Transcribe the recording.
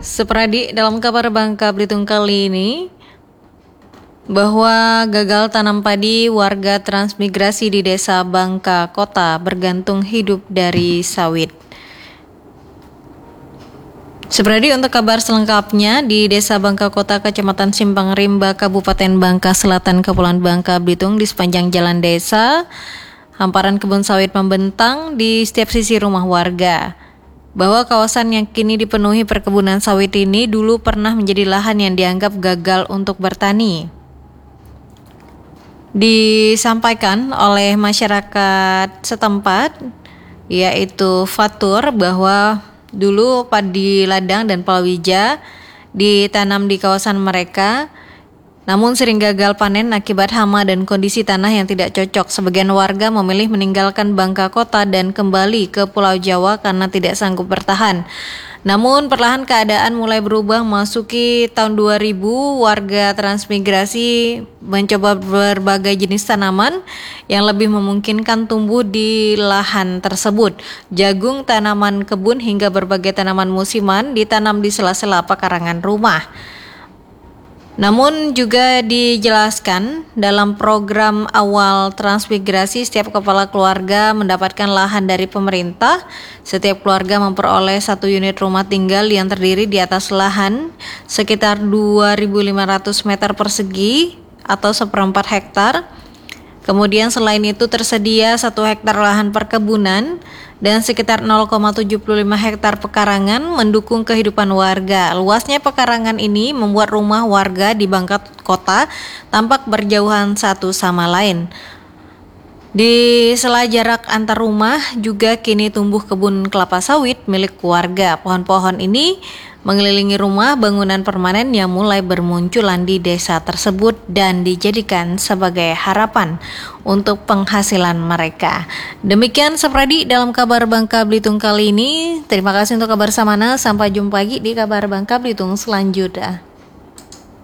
Seperadi dalam kabar Bangka Belitung kali ini, bahwa gagal tanam padi, warga transmigrasi di desa Bangka Kota bergantung hidup dari sawit. Seperadi untuk kabar selengkapnya, di desa Bangka Kota, Kecamatan Simpang Rimba, Kabupaten Bangka Selatan, Kepulauan Bangka Belitung, di sepanjang jalan desa, hamparan kebun sawit membentang di setiap sisi rumah warga. Bahwa kawasan yang kini dipenuhi perkebunan sawit ini dulu pernah menjadi lahan yang dianggap gagal untuk bertani. Disampaikan oleh masyarakat setempat, yaitu Fatur, bahwa dulu padi ladang dan palawija ditanam di kawasan mereka, namun sering gagal panen akibat hama dan kondisi tanah yang tidak cocok. Sebagian warga memilih meninggalkan Bangka Kota dan kembali ke Pulau Jawa karena tidak sanggup bertahan. Namun perlahan keadaan mulai berubah. Masuki tahun 2000, warga transmigrasi mencoba berbagai jenis tanaman yang lebih memungkinkan tumbuh di lahan tersebut. Jagung, tanaman kebun, hingga berbagai tanaman musiman ditanam di sela-sela pekarangan rumah. Namun juga dijelaskan dalam program awal transmigrasi, setiap kepala keluarga mendapatkan lahan dari pemerintah. Setiap keluarga memperoleh 1 unit rumah tinggal yang terdiri di atas lahan sekitar 2.500 meter persegi atau 1/4 hektar. Kemudian selain itu tersedia 1 hektar lahan perkebunan dan sekitar 0,75 hektar pekarangan mendukung kehidupan warga. Luasnya pekarangan ini membuat rumah warga di Bangka Kota tampak berjauhan satu sama lain. Di sela jarak antar rumah juga kini tumbuh kebun kelapa sawit milik warga. Pohon-pohon ini mengelilingi rumah bangunan permanen yang mulai bermunculan di desa tersebut dan dijadikan sebagai harapan untuk penghasilan mereka. Demikian Sepradi dalam kabar Bangka Belitung kali ini. Terima kasih untuk kabar samana. Sampai jumpa lagi di kabar Bangka Belitung selanjutnya.